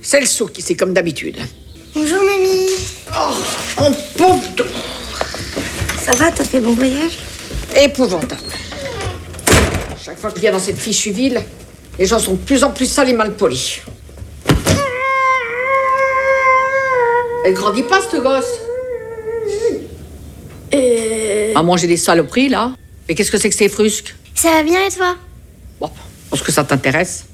C'est le souk ici, comme d'habitude. Bonjour, mamie. Oh, mon pauvre. Ça va, t'as fait bon voyage? Épouvantable. Chaque fois que je viens dans cette fichue ville, les gens sont de plus en plus sales et mal polis. Elle grandit pas, cette gosse. À manger des saloperies, là. Mais qu'est-ce que c'est que ces frusques? Ça va bien et toi? Bon, est-ce que ça t'intéresse?